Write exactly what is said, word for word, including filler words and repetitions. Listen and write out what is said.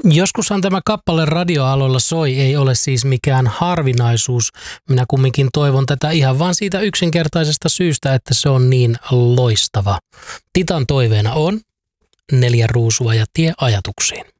Joskushan tämä kappale radioaloilla soi, ei ole siis mikään harvinaisuus. Minä kumminkin toivon tätä ihan vaan siitä yksinkertaisesta syystä, että se on niin loistava. Titan toiveena on neljä ruusua ja tie ajatuksiin.